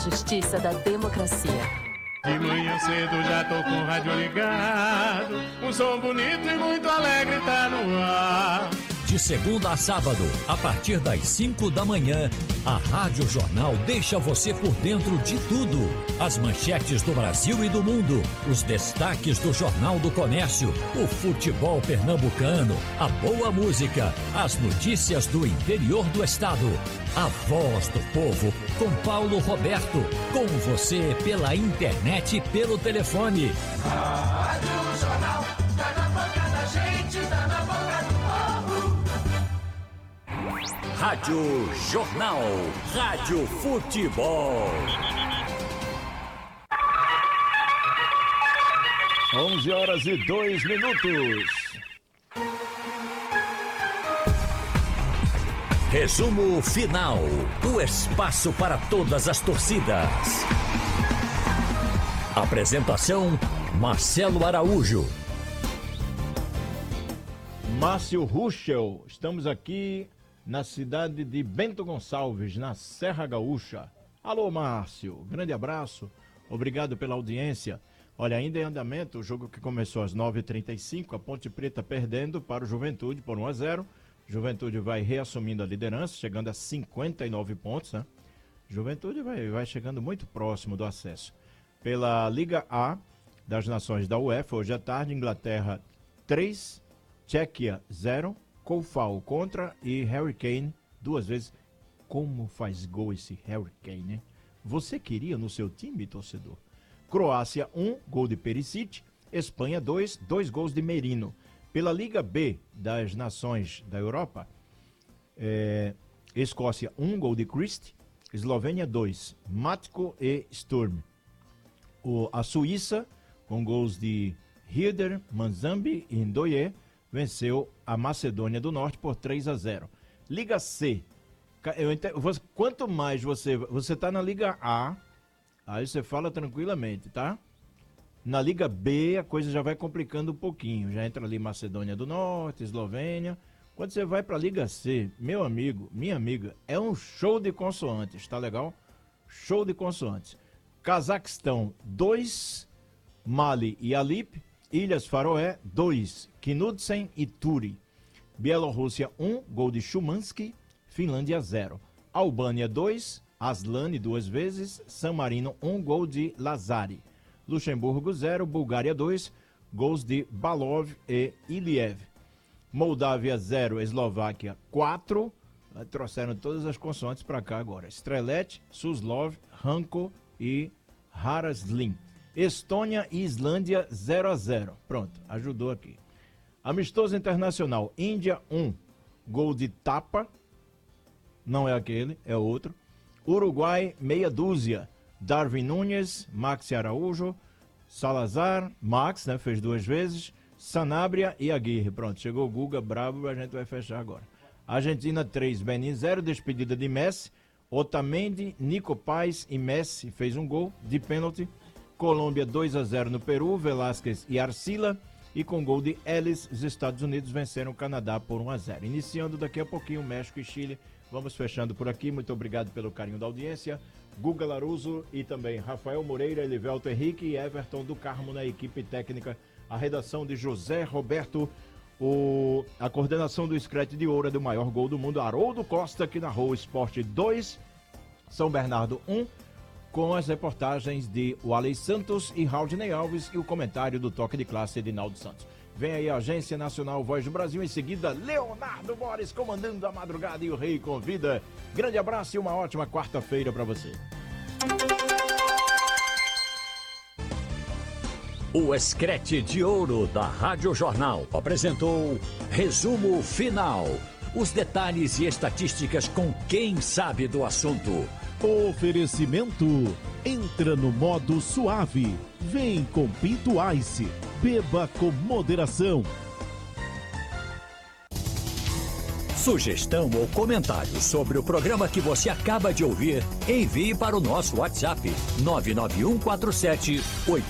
Justiça da democracia. De manhã cedo já tô com o rádio ligado, um som bonito e muito alegre tá no ar. De segunda a sábado, a partir das 5 da manhã, a Rádio Jornal deixa você por dentro de tudo. As manchetes do Brasil e do mundo, os destaques do Jornal do Comércio, o futebol pernambucano, a boa música, as notícias do interior do estado. A voz do povo, com Paulo Roberto, com você pela internet e pelo telefone. Rádio Jornal, tá na boca da gente, tá na boca do povo. Rádio Jornal, Rádio Futebol. 11h02. Resumo final, o espaço para todas as torcidas. Apresentação, Marcelo Araújo. Márcio Ruschel, estamos aqui na cidade de Bento Gonçalves, na Serra Gaúcha. Alô, Márcio, grande abraço, obrigado pela audiência. Olha, ainda em andamento, o jogo que começou às 9h35, a Ponte Preta perdendo para o Juventude por 1-0. Juventude vai reassumindo a liderança, chegando a 59 pontos, né? Juventude vai chegando muito próximo do acesso. Pela Liga A das Nações da UEFA, hoje à tarde, Inglaterra 3, Tchequia 0, Koufal contra e Harry Kane 2 vezes. Como faz gol esse Harry Kane, né? Você queria no seu time, torcedor? Croácia 1, gol de Perisic. Espanha 2, 2 gols de Merino. Pela Liga B das Nações da Europa, Escócia 1, gol de Christ. Eslovênia 2, Matko e Sturm. A Suíça, com gols de Hilder, Manzambi e Ndoye, venceu a Macedônia do Norte por 3-0. Liga C. Quanto mais você está na Liga A, aí você fala tranquilamente, tá? Na Liga B, a coisa já vai complicando um pouquinho. Já entra ali Macedônia do Norte, Eslovênia. Quando você vai para a Liga C, meu amigo, minha amiga, é um show de consoantes, tá legal? Show de consoantes. Cazaquistão, 2, Mali e Alip. Ilhas Faroé, 2, Knudsen e Turi. Bielorrússia, 1, gol de Shumansky. Finlândia, 0. Albânia, 2, Aslani 2 vezes. San Marino, 1, gol de Lazari. Luxemburgo 0, Bulgária 2, gols de Balov e Iliev. Moldávia 0, Eslováquia 4, trouxeram todas as consoantes para cá agora. Strelet, Suslov, Hanko e Haraslin. Estônia e Islândia 0-0. Pronto, ajudou aqui. Amistoso Internacional, Índia 1, gol de Tapa, não é aquele, é outro. Uruguai, meia dúzia. Darwin Nunes, Maxi Araújo, Salazar, Max, né, fez 2 vezes, Sanabria e Aguirre. Pronto, chegou o Guga, brabo, a gente vai fechar agora. Argentina 3, Benin 0, despedida de Messi, Otamendi, Nico Paz e Messi fez um gol de pênalti. Colômbia 2-0 no Peru, Velásquez e Arcila, e com gol de Ellis, os Estados Unidos venceram o Canadá por 1-0. Iniciando daqui a pouquinho México e Chile. Vamos fechando por aqui, muito obrigado pelo carinho da audiência. Guga Laruso e também Rafael Moreira, Elivelto Henrique e Everton do Carmo na equipe técnica. A redação de José Roberto, a coordenação do Scratch de Ouro do maior gol do mundo, Haroldo Costa, que narrou o Esporte 2, São Bernardo 1, com as reportagens de Wally Santos e Raudinei Alves e o comentário do Toque de Classe Edinaldo Santos. Vem aí a Agência Nacional Voz do Brasil, em seguida Leonardo Boris comandando a madrugada e o Rei convida. Grande abraço e uma ótima quarta-feira para você. O Escrete de Ouro da Rádio Jornal apresentou Resumo Final. Os detalhes e estatísticas com quem sabe do assunto. Oferecimento. Entra no modo suave. Vem com Pinto Ice. Beba com moderação. Sugestão ou comentário sobre o programa que você acaba de ouvir, envie para o nosso WhatsApp 99147